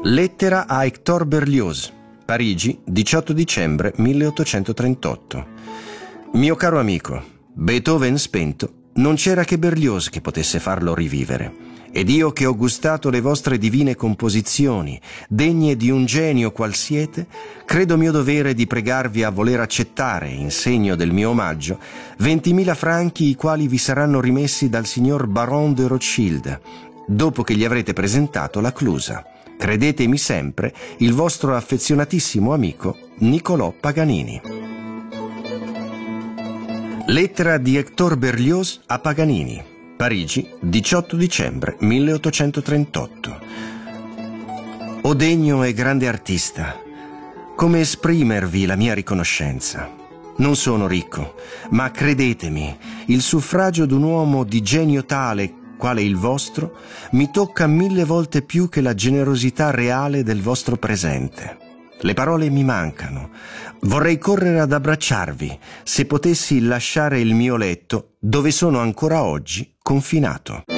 Lettera a Hector Berlioz, Parigi, 18 dicembre 1838. Mio caro amico, Beethoven spento, non c'era che Berlioz che potesse farlo rivivere. Ed io che ho gustato le vostre divine composizioni, degne di un genio qual siete, credo mio dovere di pregarvi a voler accettare, in segno del mio omaggio, 20.000 franchi i quali vi saranno rimessi dal signor Baron de Rothschild, dopo che gli avrete presentato la clusa. Credetemi sempre, il vostro affezionatissimo amico Niccolò Paganini. Lettera di Hector Berlioz a Paganini, Parigi, 18 dicembre 1838. O degno e grande artista, come esprimervi la mia riconoscenza? Non sono ricco, ma credetemi, il suffragio d'un uomo di genio tale quale il vostro, mi tocca 1000 volte più che la generosità reale del vostro presente. Le parole mi mancano. Vorrei correre ad abbracciarvi, se potessi lasciare il mio letto, dove sono ancora oggi confinato.